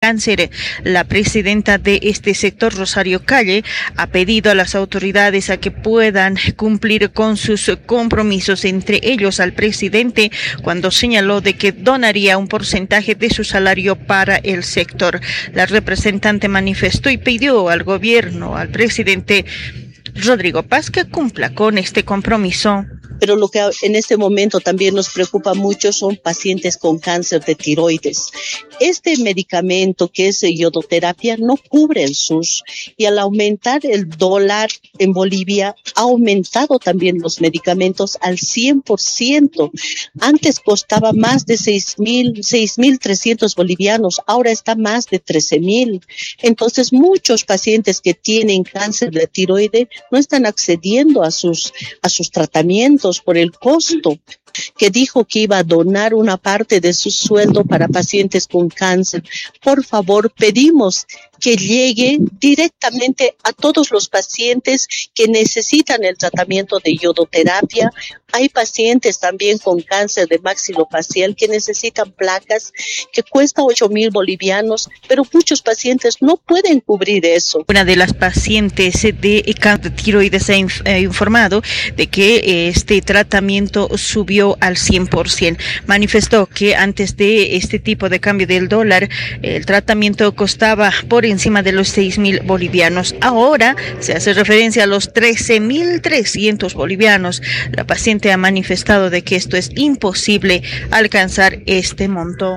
cáncer. La presidenta de este sector, Rosario Calle, ha pedido a las autoridades a que puedan cumplir con sus compromisos, entre ellos al presidente, cuando señaló de que donaría un porcentaje de su salario para el sector. La representante manifestó y pidió al gobierno, al presidente Rodrigo Paz, que cumpla con este compromiso. Pero lo que en este momento también nos preocupa mucho son pacientes con cáncer de tiroides. Este medicamento que es iodoterapia no cubre el SUS, y al aumentar el dólar en Bolivia ha aumentado también los medicamentos al 100%. Antes costaba más de 6.300 bolivianos, ahora está más de 13.000. Entonces muchos pacientes que tienen cáncer de tiroides no están accediendo a sus tratamientos por el costo, que dijo que iba a donar una parte de su sueldo para pacientes con cáncer. Por favor, pedimos que llegue directamente a todos los pacientes que necesitan el tratamiento de iodoterapia. Hay pacientes también con cáncer de maxilofacial que necesitan placas, que cuesta 8.000 bolivianos, pero muchos pacientes no pueden cubrir eso. Una de las pacientes de cáncer de tiroides ha informado de que este tratamiento subió al 100%. Manifestó que antes de este tipo de cambio del dólar, el tratamiento costaba por encima de los 6.000 bolivianos. Ahora se hace referencia a los 13.300 bolivianos. La paciente ha manifestado de que esto es imposible alcanzar este monto.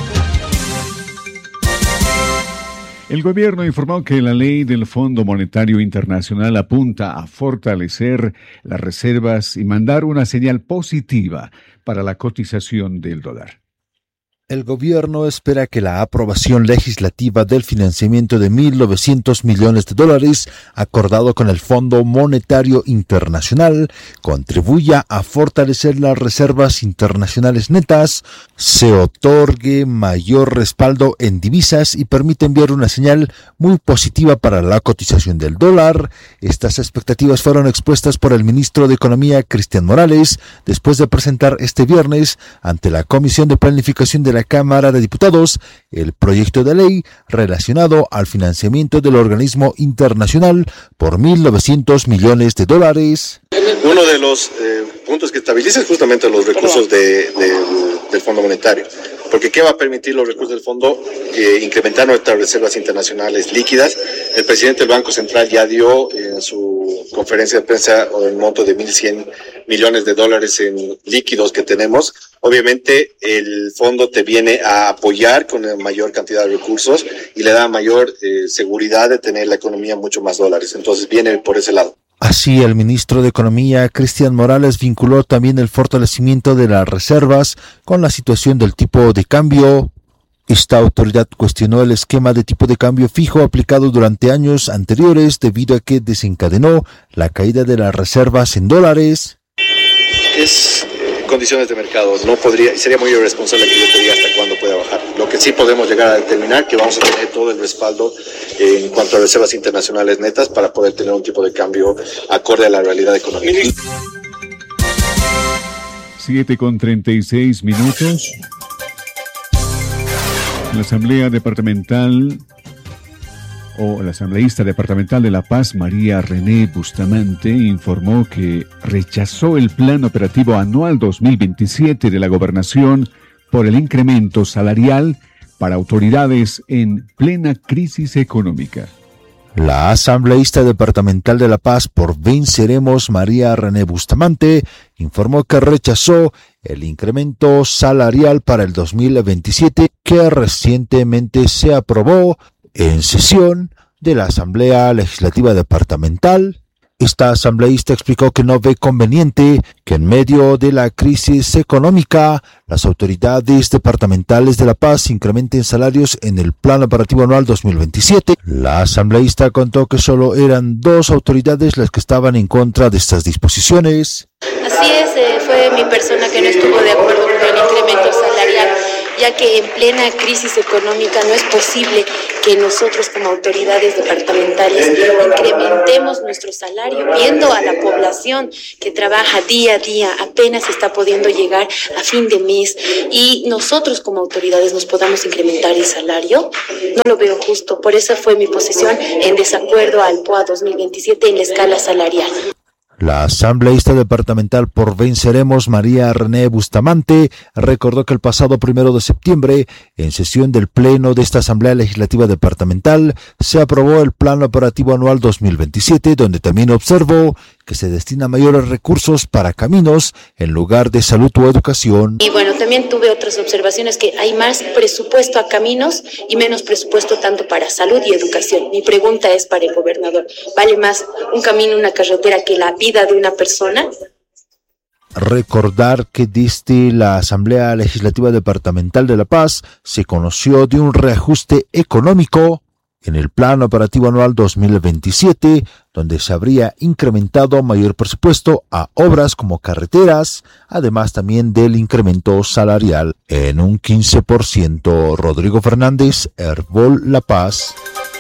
El gobierno informó que la ley del Fondo Monetario Internacional apunta a fortalecer las reservas y mandar una señal positiva para la cotización del dólar. El gobierno espera que la aprobación legislativa del financiamiento de $1.900 millones acordado con el Fondo Monetario Internacional contribuya a fortalecer las reservas internacionales netas, se otorgue mayor respaldo en divisas y permite enviar una señal muy positiva para la cotización del dólar. Estas expectativas fueron expuestas por el ministro de Economía, Cristian Morales, después de presentar este viernes ante la Comisión de Planificación de la Cámara de Diputados el proyecto de ley relacionado al financiamiento del organismo internacional por $1.900 millones. Uno de los puntos que estabiliza es justamente los recursos del Fondo Monetario, porque ¿qué va a permitir los recursos del fondo? Incrementar nuestras reservas internacionales líquidas. El presidente del Banco Central ya dio en su conferencia de prensa el monto de $1.100 millones en líquidos que tenemos. Obviamente el fondo te viene a apoyar con mayor cantidad de recursos y le da mayor seguridad de tener la economía mucho más dólares. Entonces viene por ese lado. Así, el ministro de Economía, Cristian Morales, vinculó también el fortalecimiento de las reservas con la situación del tipo de cambio. Esta autoridad cuestionó el esquema de tipo de cambio fijo aplicado durante años anteriores debido a que desencadenó la caída de las reservas en dólares. Es condiciones de mercado, sería muy irresponsable que yo te diga hasta cuándo pueda bajar. Lo que sí podemos llegar a determinar que vamos a tener todo el respaldo en cuanto a reservas internacionales netas para poder tener un tipo de cambio acorde a la realidad económica. 7:36. La Asamblea Departamental la asambleísta departamental de La Paz, María René Bustamante, informó que rechazó el Plan Operativo Anual 2027 de la Gobernación por el incremento salarial para autoridades en plena crisis económica. La asambleísta departamental de La Paz por Venceremos, María René Bustamante, informó que rechazó el incremento salarial para el 2027 que recientemente se aprobó en sesión de la Asamblea Legislativa Departamental. Esta asambleísta explicó que no ve conveniente que en medio de la crisis económica las autoridades departamentales de La Paz incrementen salarios en el Plan Operativo Anual 2027. La asambleísta contó que solo eran 2 autoridades las que estaban en contra de estas disposiciones. Así es, fue mi persona que no estuvo de acuerdo con el incremento salarial. ya que en plena crisis económica no es posible que nosotros como autoridades departamentales incrementemos nuestro salario viendo a la población que trabaja día a día, apenas está pudiendo llegar a fin de mes y nosotros como autoridades nos podamos incrementar el salario. No lo veo justo, por eso fue mi posición en desacuerdo al POA 2027 en la escala salarial. La asambleísta departamental por Venceremos, María René Bustamante, recordó que el pasado 1 de septiembre, en sesión del Pleno de esta Asamblea Legislativa Departamental, se aprobó el Plan Operativo Anual 2027, donde también observó que se destina mayores recursos para caminos en lugar de salud o educación. Y bueno, también tuve otras observaciones que hay más presupuesto a caminos y menos presupuesto tanto para salud y educación. Mi pregunta es para el gobernador, ¿vale más un camino, una carretera que la vida de una persona? Recordar que desde la Asamblea Legislativa Departamental de La Paz se conoció de un reajuste económico en el Plan Operativo Anual 2027, donde se habría incrementado mayor presupuesto a obras como carreteras, además también del incremento salarial en un 15%. Rodrigo Fernández, Herbol La Paz.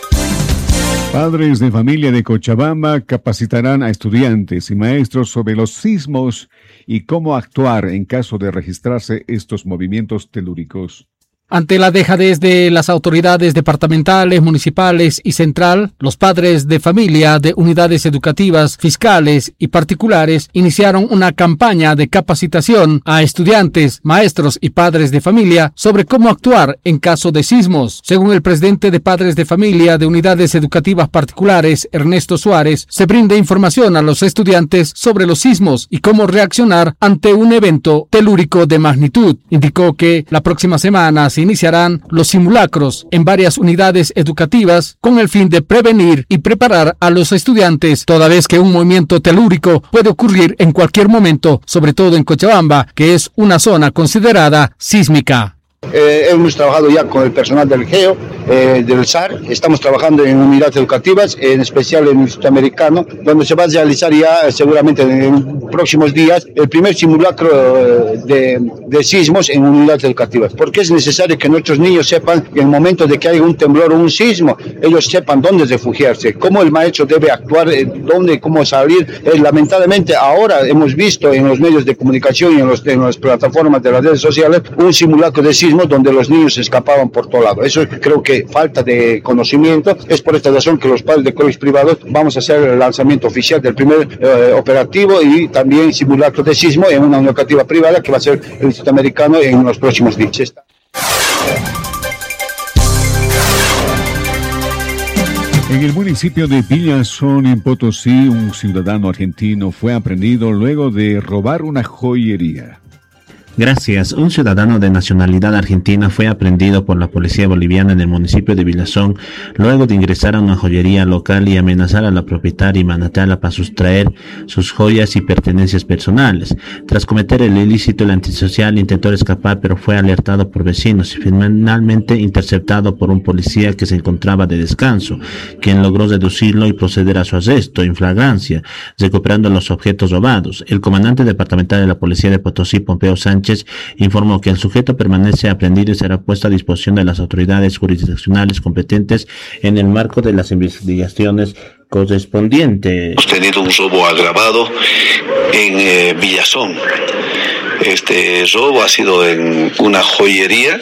Padres de familia de Cochabamba capacitarán a estudiantes y maestros sobre los sismos y cómo actuar en caso de registrarse estos movimientos telúricos. Ante la dejadez de las autoridades departamentales, municipales y central, los padres de familia de unidades educativas, fiscales y particulares iniciaron una campaña de capacitación a estudiantes, maestros y padres de familia sobre cómo actuar en caso de sismos. Según el presidente de padres de familia de unidades educativas particulares, Ernesto Suárez, se brinda información a los estudiantes sobre los sismos y cómo reaccionar ante un evento telúrico de magnitud. Indicó que la próxima semana se iniciarán los simulacros en varias unidades educativas con el fin de prevenir y preparar a los estudiantes, toda vez que un movimiento telúrico puede ocurrir en cualquier momento, sobre todo en Cochabamba, que es una zona considerada sísmica. Hemos trabajado ya con el personal del GEO, del SAR, estamos trabajando en unidades educativas, en especial en el Instituto Americano, donde se va a realizar ya seguramente en próximos días el primer simulacro de sismos en unidades educativas, porque es necesario que nuestros niños sepan que en el momento de que haya un temblor o un sismo, ellos sepan dónde refugiarse, cómo el maestro debe actuar, dónde, cómo salir. Lamentablemente ahora hemos visto en los medios de comunicación y en las plataformas de las redes sociales un simulacro de sismo donde los niños se escapaban por todo lado. Eso creo que falta de conocimiento. Es por esta razón que los padres de colegios privados vamos a hacer el lanzamiento oficial del primer operativo y también simulacro de sismo en una educativa privada que va a ser el Instituto Americano en los próximos días. En el municipio de Villazón, en Potosí, un ciudadano argentino fue aprehendido luego de robar una joyería. Gracias. Un ciudadano de nacionalidad argentina fue aprehendido por la policía boliviana en el municipio de Villazón luego de ingresar a una joyería local y amenazar a la propietaria y manejarla para sustraer sus joyas y pertenencias personales. Tras cometer el ilícito, el antisocial intentó escapar, pero fue alertado por vecinos y finalmente interceptado por un policía que se encontraba de descanso, quien logró reducirlo y proceder a su arresto en flagrancia, recuperando los objetos robados. El comandante departamental de la policía de Potosí, Pompeo Sánchez, informó que el sujeto permanece aprehendido y será puesto a disposición de las autoridades jurisdiccionales competentes en el marco de las investigaciones correspondientes. Hemos tenido un robo agravado en Villazón. Este robo ha sido en una joyería.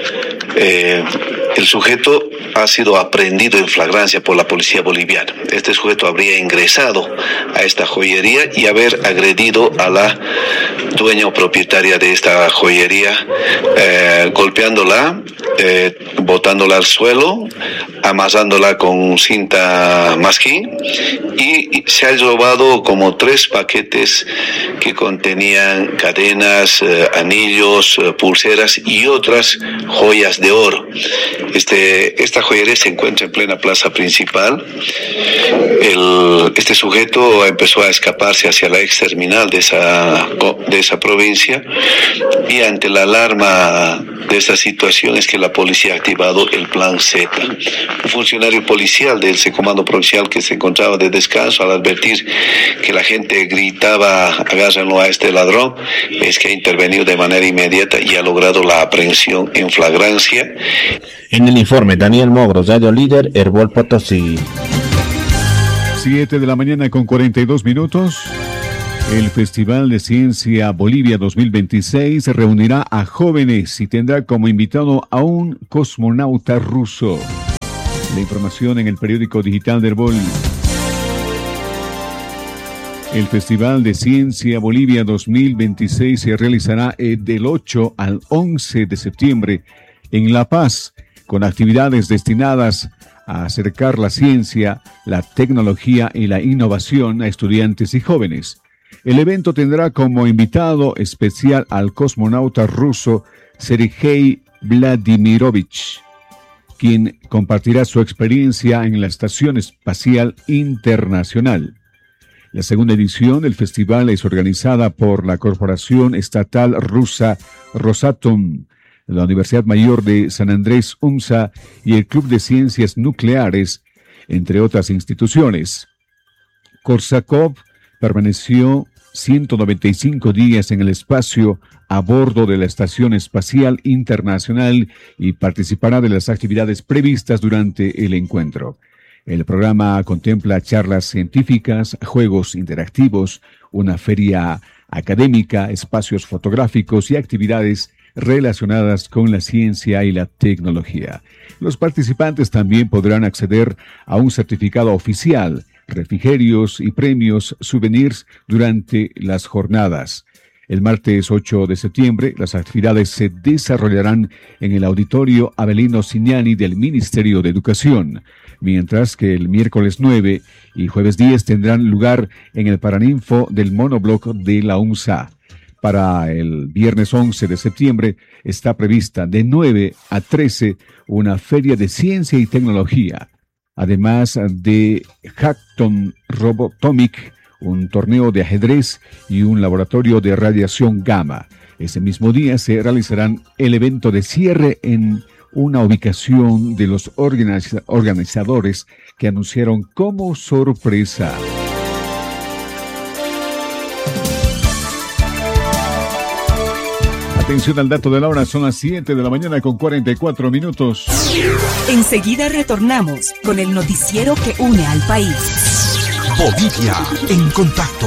El sujeto ha sido aprehendido en flagrancia por la policía boliviana. Este sujeto habría ingresado a esta joyería y haber agredido a la dueña o propietaria de esta joyería, golpeándola, botándola al suelo, amasándola con cinta masking, y se ha robado como 3 paquetes que contenían cadenas, anillos, pulseras y otras joyas de oro. Esta joyería se encuentra en plena plaza principal. Este sujeto empezó a escaparse hacia la ex terminal de esa de esa provincia, y ante la alarma de esta situación es que la policía ha activado el Plan Z. Un funcionario policial del Comando Provincial que se encontraba de descanso, al advertir que la gente gritaba agárrenlo a este ladrón, es que ha intervenido de manera inmediata y ha logrado la aprehensión en flagrancia. En el informe, Daniel Mogros, Radio Líder, Herbol Potosí. 7 de la mañana con 42 minutos. El Festival de Ciencia Bolivia 2026 reunirá a jóvenes y tendrá como invitado a un cosmonauta ruso. La información en el periódico digital de Herbol. El Festival de Ciencia Bolivia 2026 se realizará del 8 al 11 de septiembre en La Paz, con actividades destinadas a acercar la ciencia, la tecnología y la innovación a estudiantes y jóvenes. El evento tendrá como invitado especial al cosmonauta ruso Sergei Vladimirovich, quien compartirá su experiencia en la Estación Espacial Internacional. La segunda edición del festival es organizada por la corporación estatal rusa Rosatom, la Universidad Mayor de San Andrés UMSA y el Club de Ciencias Nucleares, entre otras instituciones. Korsakov permaneció 195 días en el espacio a bordo de la Estación Espacial Internacional y participará de las actividades previstas durante el encuentro. El programa contempla charlas científicas, juegos interactivos, una feria académica, espacios fotográficos y actividades relacionadas con la ciencia y la tecnología. Los participantes también podrán acceder a un certificado oficial, refrigerios y premios souvenirs durante las jornadas. El martes 8 de septiembre, las actividades se desarrollarán en el Auditorio Avelino Cignani del Ministerio de Educación, mientras que el miércoles 9 y jueves 10 tendrán lugar en el Paraninfo del Monobloc de la UMSA. Para el viernes 11 de septiembre está prevista de 9 a 13 una feria de ciencia y tecnología, además de Hackton Robotomic, un torneo de ajedrez y un laboratorio de radiación gamma. Ese mismo día se realizarán el evento de cierre en una ubicación de los organizadores que anunciaron como sorpresa. Atención al dato de la hora, son las 7 de la mañana con 44 minutos. Enseguida retornamos con el noticiero que une al país. Bolivia en contacto.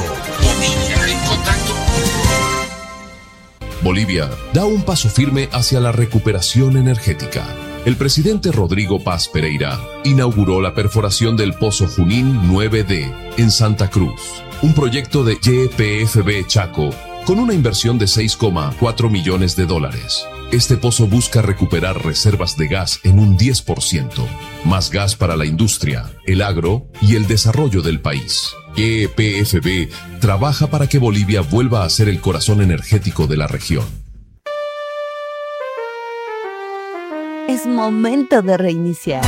Bolivia da un paso firme hacia la recuperación energética. El presidente Rodrigo Paz Pereira inauguró la perforación del Pozo Junín 9D en Santa Cruz, un proyecto de YPFB Chaco con una inversión de $6,4 millones. Este pozo busca recuperar reservas de gas en un 10%, más gas para la industria, el agro y el desarrollo del país. YPFB trabaja para que Bolivia vuelva a ser el corazón energético de la región. Es momento de reiniciar.